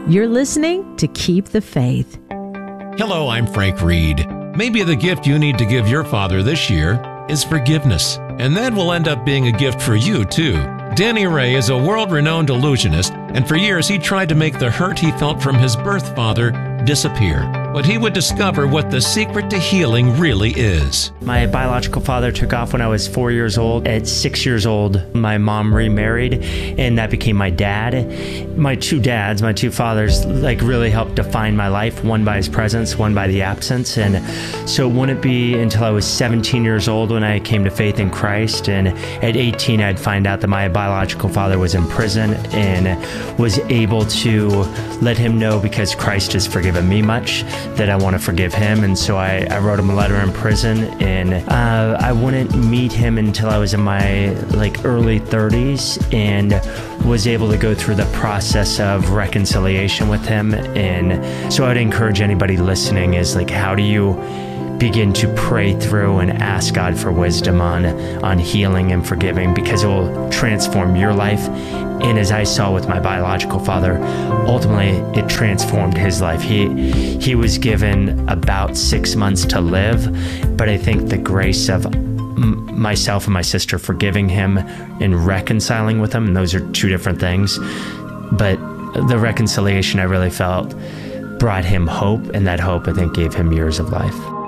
You're listening to Keep the Faith. Hello, I'm Frank Reed. Maybe the gift you need to give your father this year is forgiveness, and that will end up being a gift for you, too. Danny Ray is a world-renowned illusionist, and for years he tried to make the hurt he felt from his birth father disappear. But he would discover what the secret to healing really is. My biological father took off when I was 4 years old. At 6 years old, my mom remarried, and that became my dad. My two fathers, really helped define my life, one by his presence, one by the absence. And so it wouldn't be until I was 17 years old when I came to faith in Christ. And at 18, I'd find out that my biological father was in prison and was able to let him know, because Christ has forgiven me much, that I want to forgive him. And so I wrote him a letter in prison, and I wouldn't meet him until I was in my early 30s, and was able to go through the process of reconciliation with him. And so I'd encourage anybody listening is how do you begin to pray through and ask God for wisdom on healing and forgiving, because it will transform your life. And as I saw with my biological father, ultimately it transformed his life. He was given about 6 months to live, but I think the grace of myself and my sister forgiving him and reconciling with him, and those are two different things, but the reconciliation I really felt brought him hope, and that hope I think gave him years of life.